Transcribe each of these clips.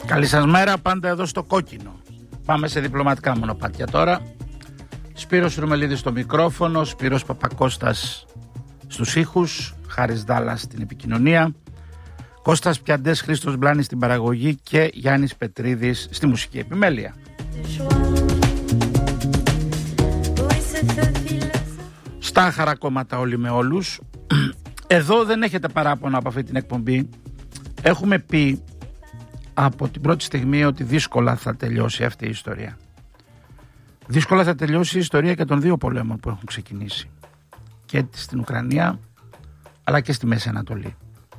Καλή σας μέρα, πάντα εδώ στο κόκκινο. Πάμε σε διπλωματικά μονοπάτια τώρα. Σπύρος Ρουμελίδης στο μικρόφωνο, Σπύρος Παπακώστας στους ήχους, Χάρης Δάλλας στην επικοινωνία, Κώστας Πιαντές, Χρήστος Μπλάνης στην παραγωγή και Γιάννης Πετρίδης στη μουσική επιμέλεια. Στα χαρακόμματα όλοι με όλους. Εδώ δεν έχετε παράπονα από αυτή την εκπομπή. Έχουμε πει από την πρώτη στιγμή ότι δύσκολα θα τελειώσει αυτή η ιστορία. Δύσκολα θα τελειώσει η ιστορία και των δύο πολέμων που έχουν ξεκινήσει. Και στην Ουκρανία αλλά και στη Μέση Ανατολή.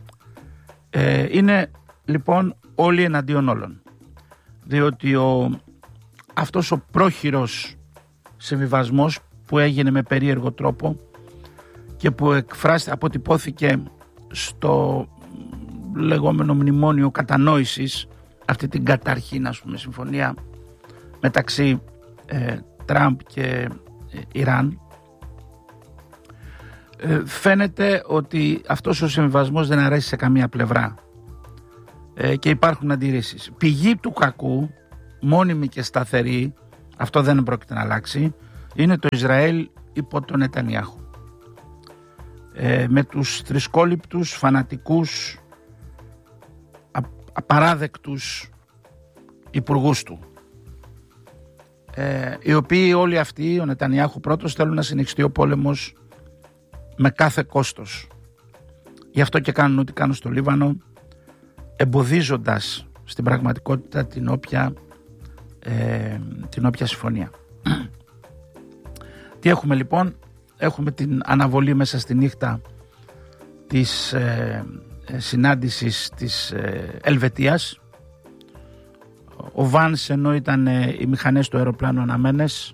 Είναι λοιπόν όλοι εναντίον όλων. Διότι αυτός ο πρόχειρος συμβιβασμός που έγινε με περίεργο τρόπο και που αποτυπώθηκε στο λεγόμενο μνημόνιο κατανόησης, αυτή την καταρχήν συμφωνία μεταξύ Τραμπ και Ιράν, φαίνεται ότι αυτός ο συμβιβασμός δεν αρέσει σε καμία πλευρά και υπάρχουν αντιρρήσεις. Πηγή του κακού, μόνιμη και σταθερή, αυτό δεν πρόκειται να αλλάξει, είναι το Ισραήλ υπό τον Νετανιάχου, με τους θρησκόληπτους, φανατικούς, απαράδεκτους υπουργούς του, οι οποίοι όλοι αυτοί, ο Νετανιάχου πρώτος, θέλουν να συνεχιστεί ο πόλεμος με κάθε κόστος. Γι' αυτό και κάνουν ό,τι κάνουν στο Λίβανο, εμποδίζοντας στην πραγματικότητα την όποια συμφωνία. Τι έχουμε λοιπόν? Έχουμε την αναβολή μέσα στη νύχτα της συνάντησης της Ελβετίας. Ο Βάνς, ενώ ήταν οι μηχανές του αεροπλάνου αναμένες,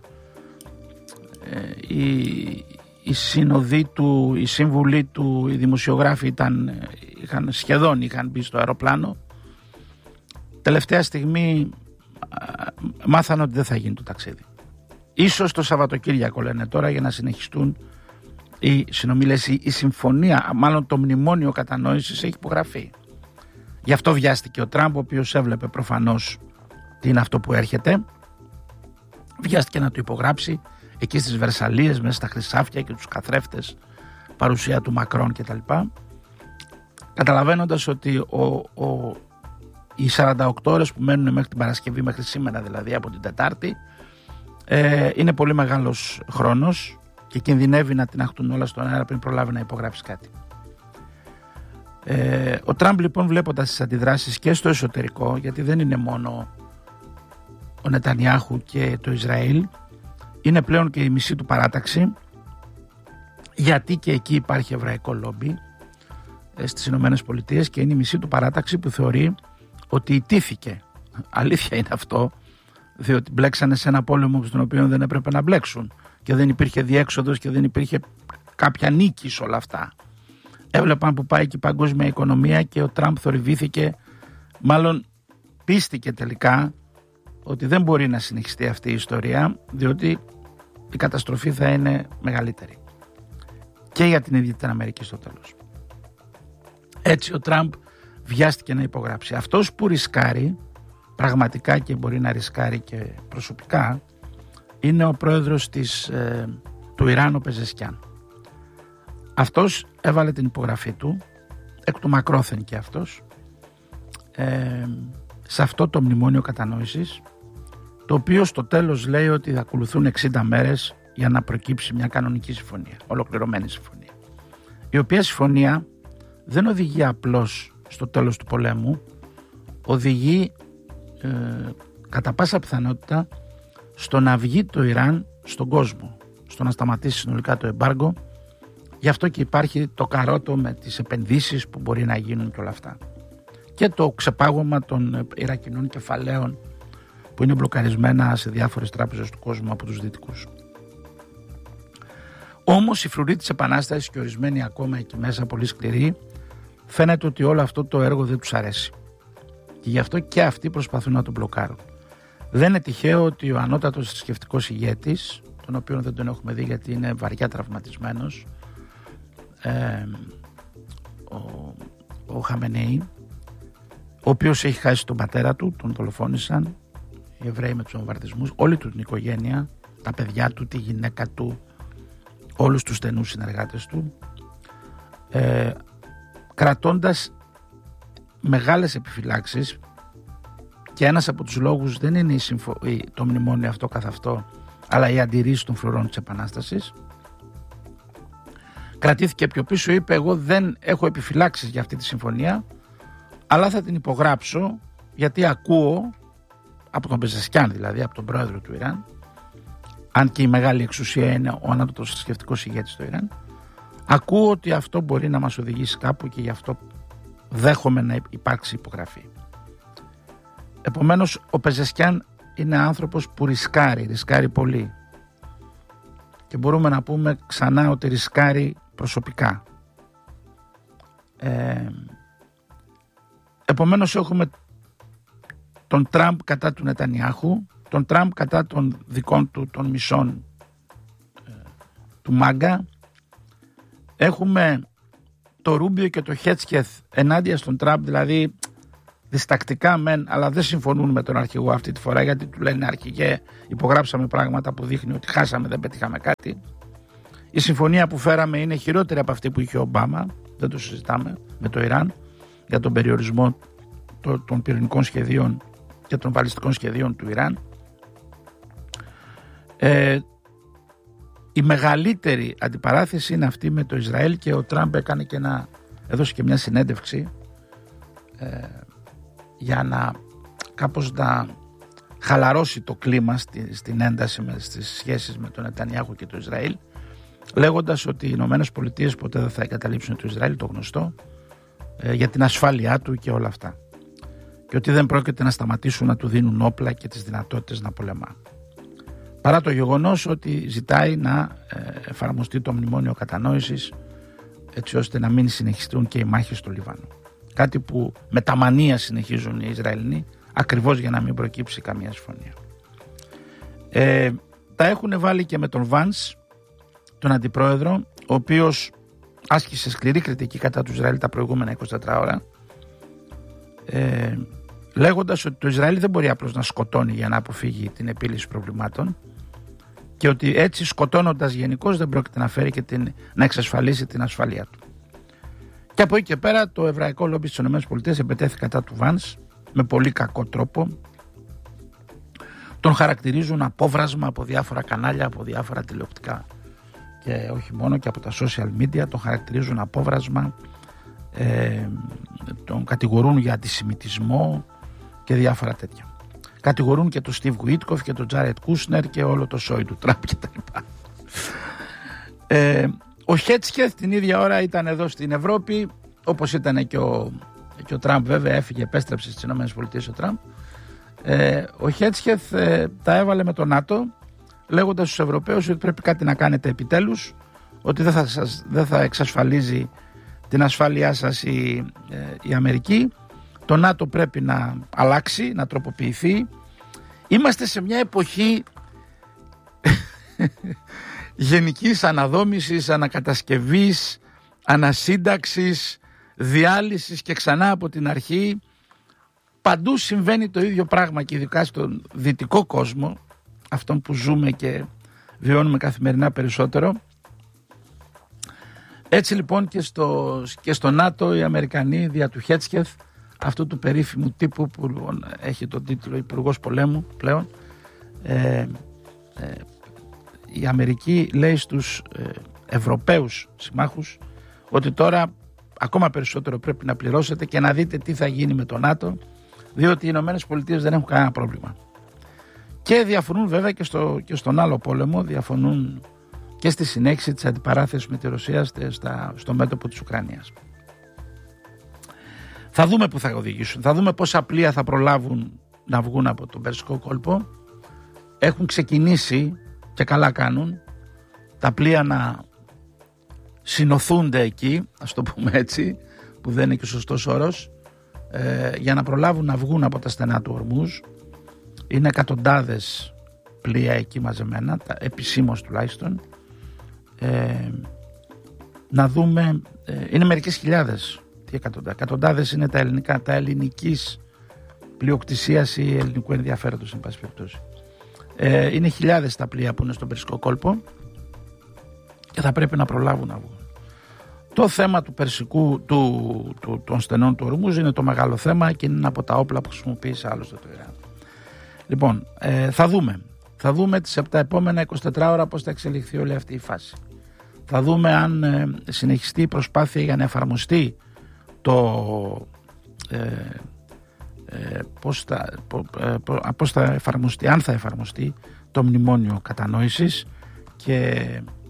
οι σύνοδοι του, οι σύμβουλοι του, οι δημοσιογράφοι είχαν μπει στο αεροπλάνο. Τελευταία στιγμή μάθανε ότι δεν θα γίνει το ταξίδι. Ίσως το Σαββατοκύριακο, λένε τώρα, για να συνεχιστούν οι συνομιλίες. Η συμφωνία, μάλλον το μνημόνιο κατανόησης, έχει υπογραφεί. Γι' αυτό βιάστηκε ο Τραμπ, ο οποίος έβλεπε προφανώς τι είναι αυτό που έρχεται. Βιάστηκε να το υπογράψει εκεί στις Βερσαλίες, μέσα στα χρυσάφια και τους καθρέφτες, παρουσία του Μακρόν κτλ. Καταλαβαίνοντας ότι οι 48 ώρες που μένουν μέχρι την Παρασκευή, μέχρι σήμερα δηλαδή, από την Τετάρτη, είναι πολύ μεγάλος χρόνος και κινδυνεύει να την αχτούν όλα στον αέρα πριν προλάβει να υπογράψει κάτι. Ο Τραμπ λοιπόν, βλέποντας τις αντιδράσεις και στο εσωτερικό, γιατί δεν είναι μόνο ο Νετανιάχου και το Ισραήλ, είναι πλέον και η μισή του παράταξη, γιατί και εκεί υπάρχει εβραϊκό λόμπι στις Ηνωμένες Πολιτείες, και είναι η μισή του παράταξη που θεωρεί ότι ιτήθηκε. Αλήθεια είναι αυτό, διότι μπλέξανε σε ένα πόλεμο στον οποίο δεν έπρεπε να μπλέξουν και δεν υπήρχε διέξοδος και δεν υπήρχε κάποια νίκη σε όλα αυτά. Έβλεπαν που πάει και η παγκόσμια οικονομία και ο Τραμπ θορυβήθηκε, μάλλον πίστηκε τελικά ότι δεν μπορεί να συνεχιστεί αυτή η ιστορία, διότι η καταστροφή θα είναι μεγαλύτερη και για την ίδια την Αμερική στο τέλος. Έτσι ο Τραμπ βιάστηκε να υπογράψει. Αυτός που ρισκάρει πραγματικά και μπορεί να ρισκάρει και προσωπικά είναι ο πρόεδρος του Ιράν, ο Πεζεσκιάν. Αυτός έβαλε την υπογραφή του, εκ του μακρόθεν και αυτός, σε αυτό το μνημόνιο κατανόησης, το οποίο στο τέλος λέει ότι θα ακολουθούν 60 μέρες για να προκύψει μια κανονική συμφωνία, ολοκληρωμένη συμφωνία, η οποία συμφωνία δεν οδηγεί απλώς στο τέλος του πολέμου, οδηγεί κατά πάσα πιθανότητα στο να βγει το Ιράν στον κόσμο, στο να σταματήσει συνολικά το εμπάργκο. Γι' αυτό και υπάρχει το καρότο με τις επενδύσεις που μπορεί να γίνουν και όλα αυτά, και το ξεπάγωμα των Ιρακινών κεφαλαίων που είναι μπλοκαρισμένα σε διάφορες τράπεζες του κόσμου από τους δυτικούς. Όμως οι φρουροί της Επανάστασης και ορισμένοι ακόμα εκεί μέσα πολύ σκληροί, φαίνεται ότι όλο αυτό το έργο δεν τους αρέσει και γι' αυτό και αυτοί προσπαθούν να τον μπλοκάρουν. Δεν είναι τυχαίο ότι ο ανώτατος θρησκευτικός ηγέτης, τον οποίο δεν τον έχουμε δει γιατί είναι βαριά τραυματισμένος, ο Χαμενεή, ο οποίος έχει χάσει τον πατέρα του, τον δολοφόνησαν οι Εβραίοι με τους βομβαρδισμούς, όλη του την οικογένεια, τα παιδιά του, τη γυναίκα του, όλους τους στενούς συνεργάτες του, κρατώντας μεγάλες επιφυλάξεις, και ένας από τους λόγους δεν είναι το μνημόνιο αυτό καθ' αυτό, αλλά οι αντιρρήσεις των φρουρών της Επανάστασης. Κρατήθηκε πιο πίσω, είπε εγώ δεν έχω επιφυλάξεις για αυτή τη συμφωνία, αλλά θα την υπογράψω γιατί ακούω από τον Πεζεσκιάν, δηλαδή από τον πρόεδρο του Ιράν, αν και η μεγάλη εξουσία είναι ο ανώτατος θρησκευτικός ηγέτης του Ιράν, ακούω ότι αυτό μπορεί να μας οδηγήσει κάπου και γι' αυτό δέχομαι να υπάρξει υπογραφή. Επομένως ο Πεζεσκιάν είναι άνθρωπος που ρισκάρει πολύ, και μπορούμε να πούμε ξανά ότι ρισκάρει προσωπικά. Επομένως έχουμε τον Τραμπ κατά του Νετανιάχου, τον Τραμπ κατά των δικών του των μισών του Μάγκα, έχουμε το Ρούμπιο και το Χέτσκεθ ενάντια στον Τραμπ, δηλαδή διστακτικά μεν, αλλά δεν συμφωνούν με τον αρχηγό αυτή τη φορά, γιατί του λένε αρχηγέ, υπογράψαμε πράγματα που δείχνει ότι χάσαμε, δεν πετύχαμε κάτι. Η συμφωνία που φέραμε είναι χειρότερη από αυτή που είχε ο Ομπάμα, δεν το συζητάμε, με το Ιράν, για τον περιορισμό των πυρηνικών σχεδίων και των βαλιστικών σχεδίων του Ιράν. Η μεγαλύτερη αντιπαράθεση είναι αυτή με το Ισραήλ, και ο Τραμπ έκανε έδωσε και μια συνέντευξη για να κάπως να χαλαρώσει το κλίμα στην ένταση στις σχέσεις με τον Νετανιάχου και το Ισραήλ, λέγοντας ότι οι Ηνωμένες Πολιτείες ποτέ δεν θα εγκαταλείψουν το Ισραήλ, το γνωστό, για την ασφάλειά του και όλα αυτά, και ότι δεν πρόκειται να σταματήσουν να του δίνουν όπλα και τις δυνατότητες να πολεμά, παρά το γεγονός ότι ζητάει να εφαρμοστεί το μνημόνιο κατανόησης, έτσι ώστε να μην συνεχιστούν και οι μάχες στο Λιβάνο, κάτι που με τα μανία συνεχίζουν οι Ισραηλινοί, ακριβώς για να μην προκύψει καμία συμφωνία. Τα έχουν βάλει και με τον Βάνς, τον αντιπρόεδρο, ο οποίος άσκησε σκληρή κριτική κατά του Ισραήλ τα προηγούμενα 24 ώρα, λέγοντας ότι το Ισραήλ δεν μπορεί απλώς να σκοτώνει για να αποφύγει την επίλυση προβλημάτων, και ότι έτσι σκοτώνοντας γενικώς δεν πρόκειται να φέρει και να εξασφαλίσει την ασφαλεία του. Και από εκεί και πέρα το εβραϊκό λόμπι στις ΗΠΑ επετέθη κατά του Βάνς με πολύ κακό τρόπο. Τον χαρακτηρίζουν απόβρασμα από διάφορα κανάλια, από διάφορα τηλεοπτικά και όχι μόνο, και από τα social media. Τον χαρακτηρίζουν απόβρασμα, τον κατηγορούν για αντισημιτισμό και διάφορα τέτοια. Κατηγορούν και τον Στιβ Γουίτκοφ και τον Τζάρετ Κούσνερ και όλο το σόι του Τραμπ κτλ. Ο Χέτσκεθ την ίδια ώρα ήταν εδώ στην Ευρώπη, όπως ήταν και ο Τραμπ, βέβαια έφυγε, επέστρεψε στις ΗΠΑ ο Τραμπ. Ο Χέτσκεθ τα έβαλε με το ΝΑΤΟ, λέγοντας στους Ευρωπαίους ότι πρέπει κάτι να κάνετε επιτέλους, ότι δεν θα εξασφαλίζει την ασφάλειά σας η Αμερική. Το ΝΑΤΟ πρέπει να αλλάξει, να τροποποιηθεί. Είμαστε σε μια εποχή γενικής αναδόμησης, ανακατασκευής, ανασύνταξης, διάλυσης και ξανά από την αρχή. Παντού συμβαίνει το ίδιο πράγμα, και ειδικά στον δυτικό κόσμο, αυτόν που ζούμε και βιώνουμε καθημερινά περισσότερο. Έτσι λοιπόν και στο ΝΑΤΟ οι Αμερικανοί δια του Χέτσκεθ, αυτού του περίφημου τύπου που έχει τον τίτλο Υπουργός Πολέμου πλέον, η Αμερική λέει στους Ευρωπαίους συμμάχους ότι τώρα ακόμα περισσότερο πρέπει να πληρώσετε και να δείτε τι θα γίνει με το ΝΑΤΟ, διότι οι Ηνωμένες Πολιτείες δεν έχουν κανένα πρόβλημα. Και διαφωνούν βέβαια και στον άλλο πόλεμο, διαφωνούν και στη συνέχιση της αντιπαράθεσης με τη Ρωσία στο μέτωπο της Ουκρανίας. Θα δούμε που θα οδηγήσουν, θα δούμε πόσα πλοία θα προλάβουν να βγουν από τον Περσικό κόλπο. Έχουν ξεκινήσει, και καλά κάνουν, τα πλοία να συνοθούνται εκεί, ας το πούμε έτσι, που δεν είναι και ο σωστός όρος, για να προλάβουν να βγουν από τα στενά του Ορμούζ. Είναι εκατοντάδες πλοία εκεί μαζεμένα, επισήμως τουλάχιστον. Να δούμε, είναι μερικές χιλιάδες εκατοντάδες είναι τα ελληνικής πλειοκτησίας ή ελληνικού ενδιαφέροντος, εν πάση περιπτώσει. Είναι χιλιάδες τα πλοία που είναι στον Περσικό κόλπο και θα πρέπει να προλάβουν να βγουν. Το θέμα του Περσικού, των στενών του Ορμούζ είναι το μεγάλο θέμα και είναι ένα από τα όπλα που χρησιμοποίησε άλλωστε το Ιράν. Λοιπόν, θα δούμε τις από τα επόμενα 24 ώρα πώς θα εξελιχθεί όλη αυτή η φάση. Θα δούμε αν συνεχιστεί η προσπάθεια για να εφαρμοστεί αν θα εφαρμοστεί το μνημόνιο κατανόησης και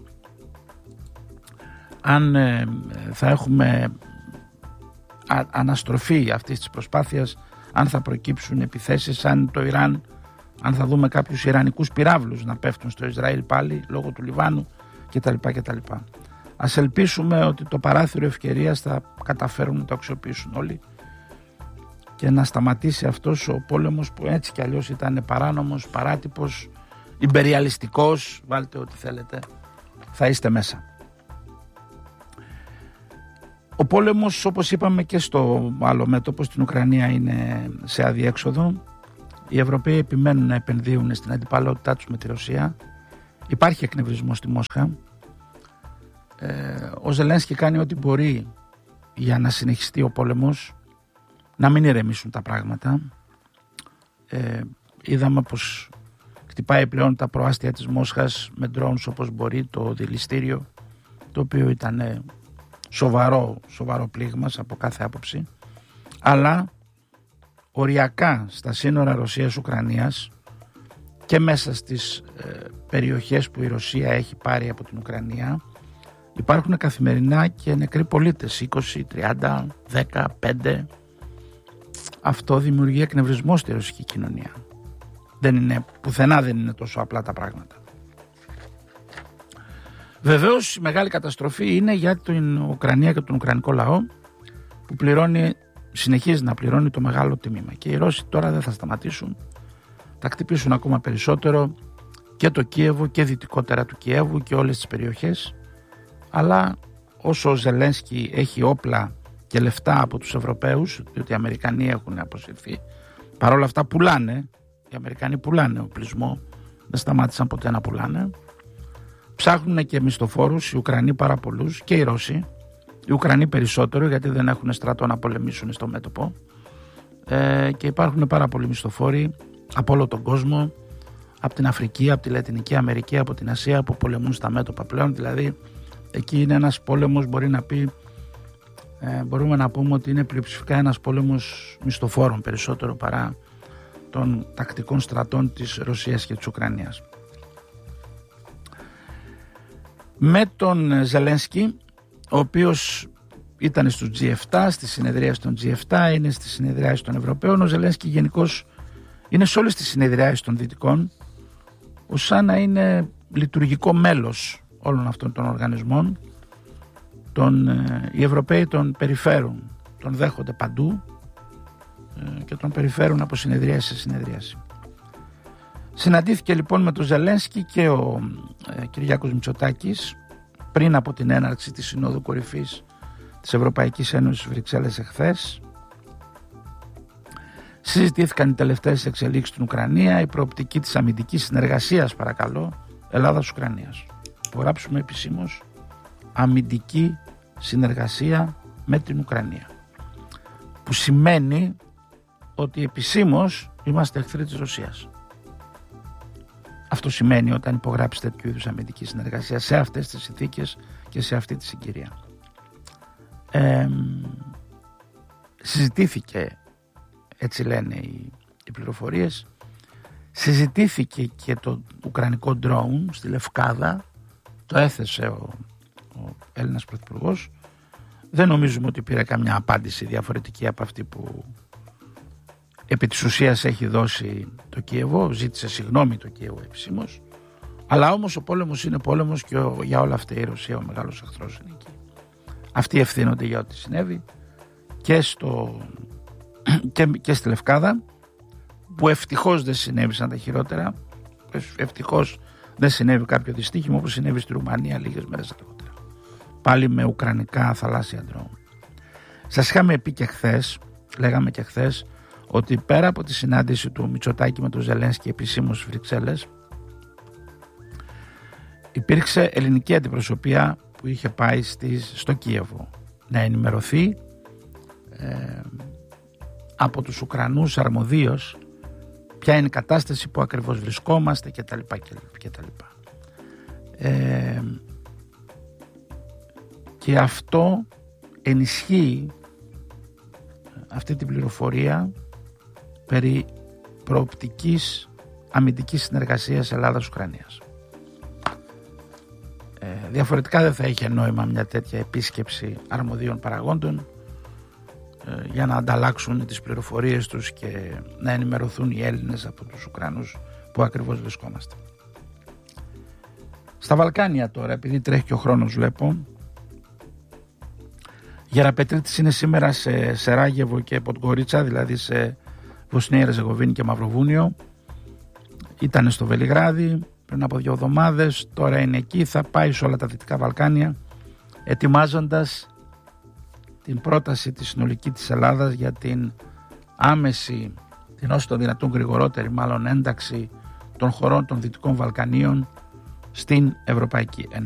αν θα έχουμε αναστροφή αυτής της προσπάθειας, αν θα προκύψουν επιθέσεις, αν θα δούμε κάποιους ιρανικούς πυράβλους να πέφτουν στο Ισραήλ πάλι λόγω του Λιβάνου κτλ. Ας ελπίσουμε ότι το παράθυρο ευκαιρίας θα καταφέρουν να το αξιοποιήσουν όλοι και να σταματήσει αυτός ο πόλεμος που έτσι κι αλλιώς ήταν παράνομος, παράτυπος, ιμπεριαλιστικός, βάλτε ό,τι θέλετε, θα είστε μέσα. Ο πόλεμος, όπως είπαμε και στο άλλο μέτωπο, στην Ουκρανία, είναι σε αδιέξοδο. Οι Ευρωπαίοι επιμένουν να επενδύουν στην αντιπαλότητά τους με τη Ρωσία. Υπάρχει εκνευρισμός στη Μόσχα. Ο Ζελένσκι κάνει ό,τι μπορεί για να συνεχιστεί ο πόλεμος, να μην ηρεμήσουν τα πράγματα. Είδαμε πως χτυπάει πλέον τα προάστια της Μόσχας με drones όπως μπορεί, το δηληστήριο, το οποίο ήταν σοβαρό πλήγμα από κάθε άποψη, αλλά οριακά στα σύνορα Ρωσίας-Ουκρανίας και μέσα στις περιοχές που η Ρωσία έχει πάρει από την Ουκρανία υπάρχουν καθημερινά και νεκροί πολίτες, 20, 30, 10, 5. Αυτό δημιουργεί εκνευρισμό στη ρωσική κοινωνία. Πουθενά δεν είναι τόσο απλά τα πράγματα. Βεβαίως η μεγάλη καταστροφή είναι για την Ουκρανία και τον Ουκρανικό λαό που συνεχίζει να πληρώνει το μεγάλο τιμήμα. Και οι Ρώσοι τώρα δεν θα σταματήσουν. Θα χτυπήσουν ακόμα περισσότερο και το Κίεβο και δυτικότερα του Κιέβου και όλες τις περιοχές. Αλλά όσο ο Ζελένσκι έχει όπλα και λεφτά από τους Ευρωπαίους, διότι οι Αμερικανοί έχουν αποσυρθεί, παρόλα αυτά πουλάνε. Οι Αμερικανοί πουλάνε οπλισμό, δεν σταμάτησαν ποτέ να πουλάνε. Ψάχνουν και μισθοφόρους, οι Ουκρανοί πάρα πολλούς και οι Ρώσοι. Οι Ουκρανοί περισσότερο, γιατί δεν έχουν στρατό να πολεμήσουν στο μέτωπο. Και υπάρχουν πάρα πολλοί μισθοφόροι από όλο τον κόσμο, από την Αφρική, από τη Λατινική Αμερική, από την Ασία, που πολεμούν στα μέτωπα πλέον. Δηλαδή εκεί είναι ένας πόλεμος, μπορούμε να πούμε ότι είναι πλειοψηφικά ένας πόλεμος μισθοφόρων περισσότερο παρά των τακτικών στρατών της Ρωσίας και της Ουκρανίας. Με τον Ζελένσκι, ο οποίος ήταν στους G7, στη συνεδρίαση των G7, είναι στη συνεδρίαση των Ευρωπαίων. Ο Ζελένσκι γενικώς είναι σε όλες τις συνεδριάσεις των Δυτικών, ως σαν να είναι λειτουργικό μέλος όλων αυτών των οργανισμών. Οι Ευρωπαίοι τον περιφέρουν, τον δέχονται παντού και τον περιφέρουν από συνεδρίαση σε συνεδρίαση. Συναντήθηκε λοιπόν με τον Ζελένσκι και ο Κυριάκος Μητσοτάκης πριν από την έναρξη της Συνόδου Κορυφής της Ευρωπαϊκής Ένωσης Βρυξέλλες εχθές. Συζητήθηκαν οι τελευταίες εξελίξεις στην Ουκρανία, η προοπτική της αμυντικής συνεργασίας, παρακαλώ, Ελλάδας-Ουκρανίας. Υπογράψουμε επισήμως αμυντική συνεργασία με την Ουκρανία, που σημαίνει ότι επισήμως είμαστε εχθροί της Ρωσίας. Αυτό σημαίνει όταν υπογράψει τέτοιου είδους αμυντική συνεργασία σε αυτές τις συνθήκες και σε αυτή τη συγκυρία. Συζητήθηκε, έτσι λένε οι πληροφορίες, συζητήθηκε και το ουκρανικό drone στη Λευκάδα, το έθεσε ο Έλληνας Πρωθυπουργός. Δεν νομίζουμε ότι πήρε καμιά απάντηση διαφορετική από αυτή που επί της ουσίας έχει δώσει το Κίεβο. Ζήτησε συγγνώμη το Κίεβο επισήμως, αλλά όμως ο πόλεμος είναι πόλεμος και για όλα αυτά η Ρωσία ο μεγάλος εχθρός είναι εκεί. Αυτοί ευθύνονται για ό,τι συνέβη και στη Λευκάδα, που ευτυχώς δεν συνέβησαν τα χειρότερα. Ευτυχώς δεν συνέβη κάποιο δυστύχημα όπως συνέβη στη Ρουμανία λίγες μέρες αργότερα, πάλι με ουκρανικά θαλάσσια ντρόουν. Σας είχαμε πει και χθες, λέγαμε και χθες, ότι πέρα από τη συνάντηση του Μητσοτάκη με τον Ζελένσκι επισήμως στις Βρυξέλλες, υπήρξε ελληνική αντιπροσωπεία που είχε πάει στο Κίεβο να ενημερωθεί από τους Ουκρανούς αρμοδίους ποια είναι η κατάσταση, που ακριβώς βρισκόμαστε κτλ. Και αυτό ενισχύει αυτή την πληροφορία περί προοπτικής αμυντικής συνεργασίας Ελλάδας-Ουκρανίας. Διαφορετικά δεν θα είχε νόημα μια τέτοια επίσκεψη αρμοδίων παραγόντων για να ανταλλάξουν τις πληροφορίες τους και να ενημερωθούν οι Έλληνες από τους Ουκρανούς που ακριβώς βρισκόμαστε. Στα Βαλκάνια τώρα, επειδή τρέχει και ο χρόνος βλέπω, Γεραπετρίτης είναι σήμερα σε Σεράγεβο και Ποντγκορίτσα, δηλαδή σε Βοσνία, Ερζεγοβίνη και Μαυροβούνιο. Ήταν στο Βελιγράδι πριν από 2 εβδομάδες, τώρα είναι εκεί, θα πάει σε όλα τα Δυτικά Βαλκάνια, ετοιμάζοντας την πρόταση τη συνολική της Ελλάδας για την άμεση, την όσο το δυνατόν γρηγορότερη μάλλον ένταξη των χωρών των Δυτικών Βαλκανίων στην Ευρωπαϊκή Ένωση.